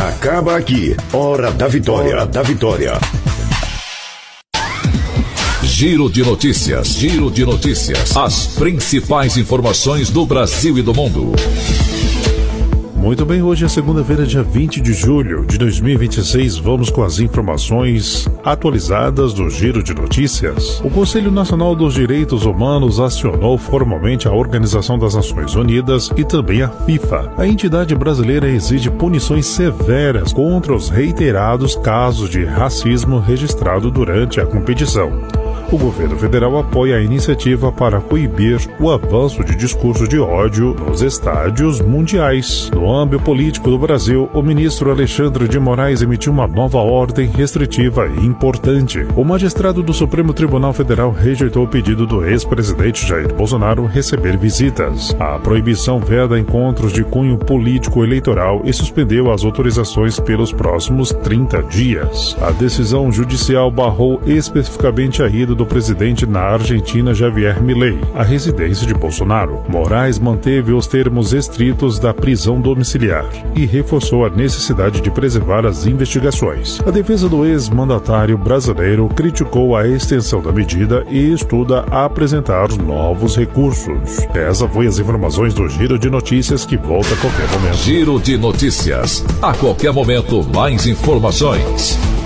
Acaba aqui. Hora da Vitória. Hora da Vitória. Giro de notícias. Giro de notícias. As principais informações do Brasil e do mundo. Muito bem, hoje é segunda-feira, dia 20 de julho de 2026. Vamos com as informações atualizadas do Giro de Notícias. O Conselho Nacional dos Direitos Humanos acionou formalmente a Organização das Nações Unidas e também a FIFA. A entidade brasileira exige punições severas contra os reiterados casos de racismo registrados durante a competição. O governo federal apoia a iniciativa para coibir o avanço de discursos de ódio nos estádios mundiais. No âmbito político do Brasil, o ministro Alexandre de Moraes emitiu uma nova ordem restritiva e importante. O magistrado do Supremo Tribunal Federal rejeitou o pedido do ex-presidente Jair Bolsonaro receber visitas. A proibição veda encontros de cunho político eleitoral e suspendeu as autorizações pelos próximos 30 dias. A decisão judicial barrou especificamente a ida do presidente na Argentina Javier Milei, a residência de Bolsonaro. Moraes manteve os termos estritos da prisão domiciliar e reforçou a necessidade de preservar as investigações. A defesa do ex-mandatário brasileiro criticou a extensão da medida e estuda apresentar novos recursos. Essa foi as informações do Giro de Notícias, que volta a qualquer momento. Giro de Notícias. A qualquer momento, mais informações.